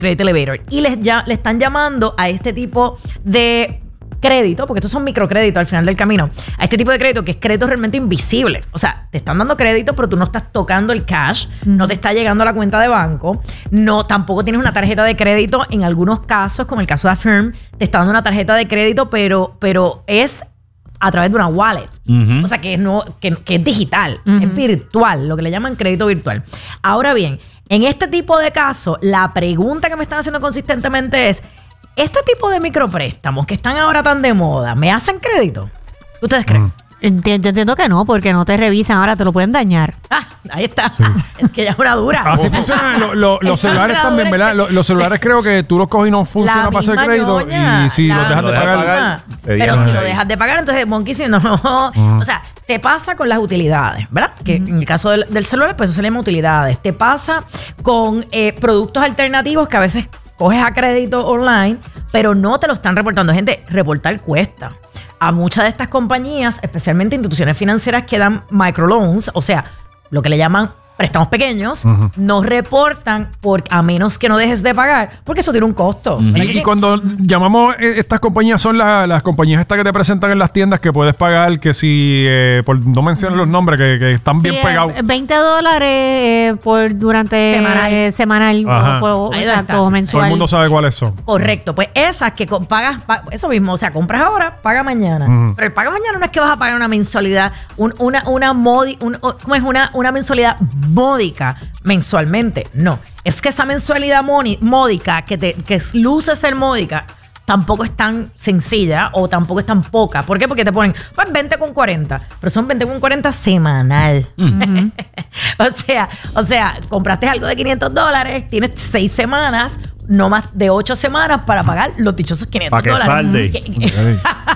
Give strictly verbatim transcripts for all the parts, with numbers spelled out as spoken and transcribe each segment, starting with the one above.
Credit Elevator. Y les ya, le están llamando a este tipo de crédito, porque estos son microcréditos al final del camino, a este tipo de crédito que es crédito realmente invisible. O sea, te están dando crédito, pero tú no estás tocando el cash, mm. no te está llegando a la cuenta de banco, no, tampoco tienes una tarjeta de crédito. En algunos casos, como el caso de Affirm, te está dando una tarjeta de crédito, pero, pero es a través de una wallet. Uh-huh. O sea, que, no, que, que es digital, uh-huh. es virtual, lo que le llaman crédito virtual. Ahora bien, en este tipo de casos, la pregunta que me están haciendo consistentemente es, ¿este tipo de micropréstamos que están ahora tan de moda, me hacen crédito? ¿Ustedes creen? Mm. Entiendo, yo entiendo que no, porque no te revisan, ahora te lo pueden dañar. Ah, ahí está. Sí. Es que ya es una dura. Así funcionan lo, lo, los celulares también, ¿verdad? Los, los celulares creo que tú los coges y no funciona para hacer crédito. Ñoña, y si la, los dejas de pagar. pagar pero si lo dejas de pagar, entonces Monkey si no. Uh-huh. O sea, te pasa con las utilidades, ¿verdad? Que uh-huh. en el caso del, del celular, pues eso se llama utilidades. Te pasa con eh, productos alternativos que a veces coges a crédito online, pero no te lo están reportando. Gente, reportar cuesta. A muchas de estas compañías, especialmente instituciones financieras que dan microloans, o sea, lo que le llaman préstamos pequeños, uh-huh. no reportan por, a menos que no dejes de pagar, porque eso tiene un costo. Uh-huh. Y, y cuando uh-huh. llamamos estas compañías, son la, las compañías estas que te presentan en las tiendas que puedes pagar, que si, eh, por no mencionar uh-huh. los nombres, que, que están bien sí, pegados. veinte dólares eh, por durante semanal, eh, semanal o, por, exacto, o mensual. Todo el mundo sabe cuáles son. Correcto, pues esas que pagas, pagas, eso mismo, o sea, compras ahora, paga mañana. Uh-huh. Pero el paga mañana no es que vas a pagar una mensualidad, un, una, una, modi, un, ¿cómo es? Una, una mensualidad módica mensualmente. No, es que esa mensualidad moni, módica que, te, que luce ser módica tampoco es tan sencilla o tampoco es tan poca. ¿Por qué? Porque te ponen pues veinte con cuarenta, pero son veinte con cuarenta semanal. Uh-huh. o sea, o sea, compraste algo de quinientos dólares, tienes seis semanas, no más de ocho semanas para pagar los dichosos quinientos dólares. Salde.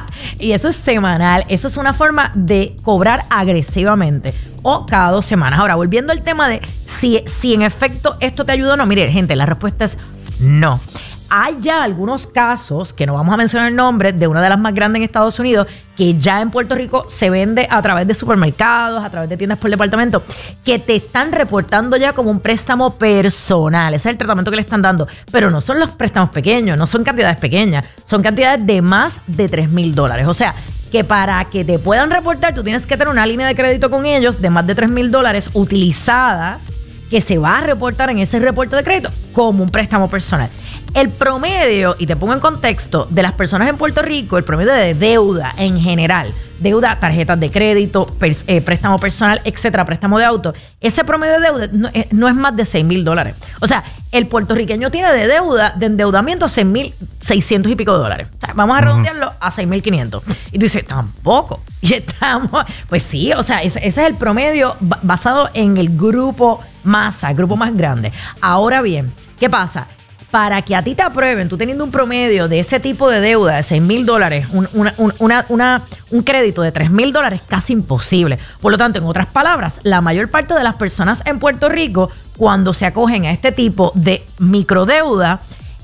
Y eso es semanal. Eso es una forma de cobrar agresivamente o cada dos semanas. Ahora, volviendo al tema de si, si en efecto esto te ayuda o no. Mire, gente, la respuesta es no. Hay ya algunos casos, que no vamos a mencionar el nombre, de una de las más grandes en Estados Unidos, que ya en Puerto Rico se vende a través de supermercados, a través de tiendas por departamento, que te están reportando ya como un préstamo personal. Ese es el tratamiento que le están dando. Pero no son los préstamos pequeños, no son cantidades pequeñas, son cantidades de más de tres mil dólares. O sea, que para que te puedan reportar, tú tienes que tener una línea de crédito con ellos de más de tres mil dólares utilizada, que se va a reportar en ese reporte de crédito como un préstamo personal. El promedio, y te pongo en contexto, de las personas en Puerto Rico, el promedio de deuda en general, deuda, tarjetas de crédito, pers- eh, préstamo personal, etcétera, préstamo de auto, ese promedio de deuda no, eh, no es más de seis mil dólares. O sea, el puertorriqueño tiene de deuda, de endeudamiento, seis mil seiscientos y pico de dólares. O sea, vamos a redondearlo a seis mil quinientos. Y tú dices, tampoco. Y estamos, pues sí, o sea, ese, ese es el promedio basado en el grupo masa, el grupo más grande. Ahora bien, ¿qué pasa? Para que a ti te aprueben, tú teniendo un promedio de ese tipo de deuda de seis mil dólares, un, una, una, una, un crédito de tres mil dólares, casi imposible. Por lo tanto, en otras palabras, la mayor parte de las personas en Puerto Rico, cuando se acogen a este tipo de microdeuda,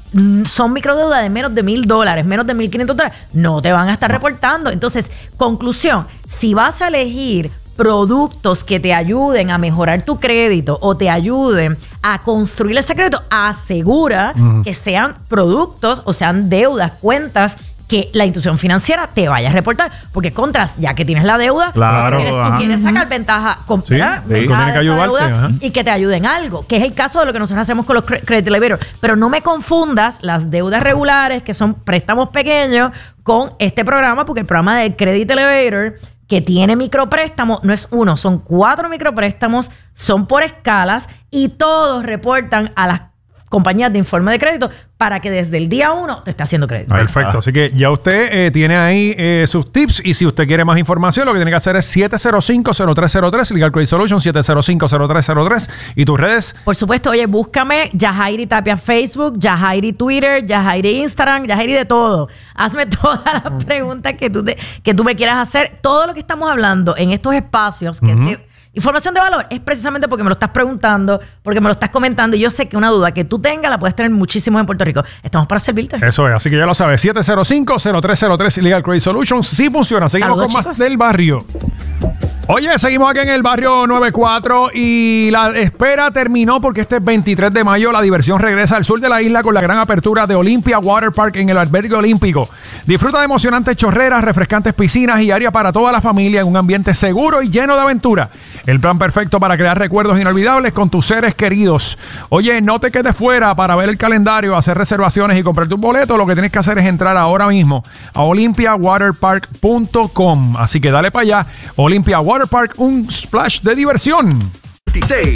son microdeudas de menos de mil dólares, menos de mil quinientos dólares, no te van a estar reportando. Entonces, conclusión, si vas a elegir productos que te ayuden a mejorar tu crédito o te ayuden a construir ese crédito, asegura uh-huh. que sean productos o sean deudas, cuentas que la institución financiera te vaya a reportar. Porque contras, ya que tienes la deuda, claro, tú, quieres, tú quieres sacar ventaja, comprar, sí, sí, tiene que ayudarte, deuda y que te ayuden algo, que es el caso de lo que nosotros hacemos con los Credit Elevator. Pero no me confundas las deudas regulares, que son préstamos pequeños, con este programa, porque el programa de Credit Elevator, que tiene micropréstamos, no es uno, son cuatro micropréstamos, son por escalas y todos reportan a las compañías de informe de crédito para que desde el día uno te esté haciendo crédito. Perfecto. Ah. Así que ya usted eh, tiene ahí eh, sus tips, y si usted quiere más información, lo que tiene que hacer es siete cero cinco, cero tres cero tres, Legal Credit Solutions, siete cero cinco, cero tres cero tres. ¿Y tus redes? Por supuesto, oye, búscame Yajairi Tapia Facebook, Yajairi Twitter, Yajairi Instagram, Yajairi de todo. Hazme todas las preguntas que tú, te, que tú me quieras hacer. Todo lo que estamos hablando en estos espacios, que uh-huh. te, información de valor, es precisamente porque me lo estás preguntando, porque me lo estás comentando, y yo sé que una duda que tú tengas la puedes tener muchísimos en Puerto Rico. Estamos para servirte. Eso es, así que ya lo sabes. siete cero cinco, cero tres cero tres Legal Credit Solutions. Sí funciona. Seguimos Saludos, con chicos. Más del barrio. Oye, seguimos aquí en el barrio noventa y cuatro y la espera terminó porque este veintitrés de mayo la diversión regresa al sur de la isla con la gran apertura de Olympia Water Park en el Albergue Olímpico. Disfruta de emocionantes chorreras, refrescantes piscinas y área para toda la familia en un ambiente seguro y lleno de aventura. El plan perfecto para crear recuerdos inolvidables con tus seres queridos. Oye, no te quedes fuera. Para ver el calendario, hacer reservaciones y comprar tu boleto, lo que tienes que hacer es entrar ahora mismo a olympia water park punto com. Así que dale para allá. Olympia Water Park, un splash de diversión.